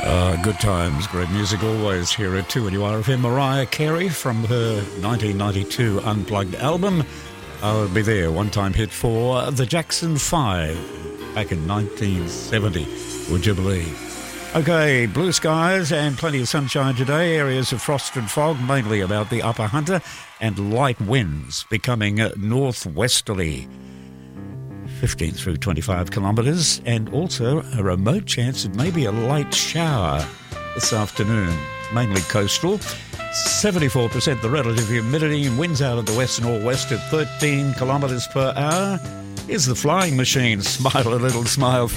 Good times, great music always here at 2NURFM. Mariah Carey from her 1992 Unplugged album. I'll Be There, one-time hit for the Jackson 5 back in 1970, would you believe? Okay, blue skies and plenty of sunshine today. Areas of frost and fog, mainly about the Upper Hunter, and light winds becoming northwesterly. 15 through 25 kilometres, and also a remote chance of maybe a light shower this afternoon, mainly coastal. 74% the relative humidity, and winds out of the west northwest at 13 kilometres per hour. Here's the Flying Machine. Smile a little, smile.